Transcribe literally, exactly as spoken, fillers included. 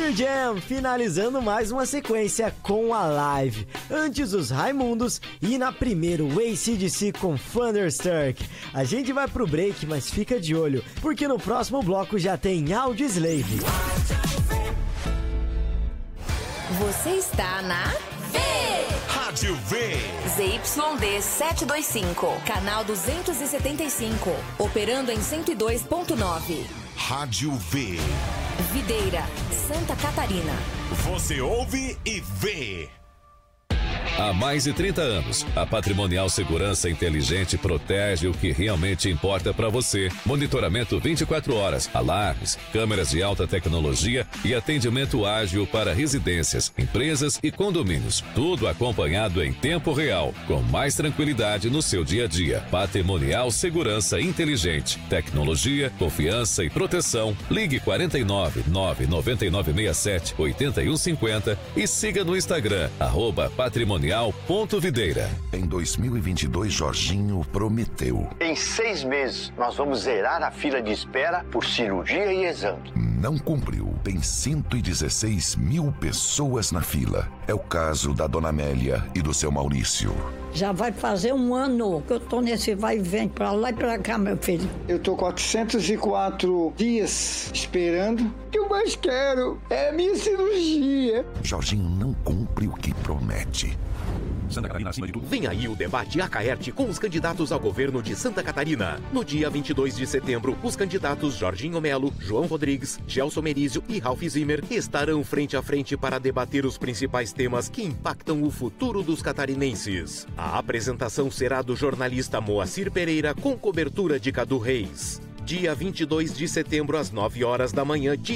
Pearl Jam finalizando mais uma sequência com a live. Antes os Raimundos e na primeira o A C D C com Thunderstruck. A gente vai pro break, mas fica de olho, porque no próximo bloco já tem Audioslave. Você está na V. Rádio V. Z Y D setecentos e vinte e cinco, canal duzentos e setenta e cinco, operando em cento e dois ponto nove. Rádio V. Videira, Santa Catarina. Você ouve e vê. Há mais de trinta anos, a Patrimonial Segurança Inteligente protege o que realmente importa para você. Monitoramento vinte e quatro horas, alarmes, câmeras de alta tecnologia e atendimento ágil para residências, empresas e condomínios. Tudo acompanhado em tempo real, com mais tranquilidade no seu dia a dia. Patrimonial Segurança Inteligente. Tecnologia, confiança e proteção. Ligue quarenta e nove, nove nove nove seis sete, oito um cinco zero e siga no Instagram, arroba patrimonial ponto videira. Em dois mil e vinte e dois, Jorginho prometeu. Em seis meses, nós vamos zerar a fila de espera por cirurgia e exame. Não cumpriu. Tem cento e dezesseis mil pessoas na fila. É o caso da dona Amélia e do seu Maurício. Já vai fazer um ano que eu tô nesse vai e vem pra lá e pra cá, meu filho. Eu tô quatrocentos e quatro dias esperando. O que eu mais quero é a minha cirurgia. Jorginho não cumpre o que promete. Santa Catarina acima de tudo. Vem aí o debate Acaerte com os candidatos ao governo de Santa Catarina. No dia vinte e dois de setembro, os candidatos Jorginho Melo, João Rodrigues, Gelson Merizio e Ralph Zimmer estarão frente a frente para debater os principais temas que impactam o futuro dos catarinenses. A apresentação será do jornalista Moacir Pereira com cobertura de Cadu Reis. Dia vinte e dois de setembro às nove horas da manhã,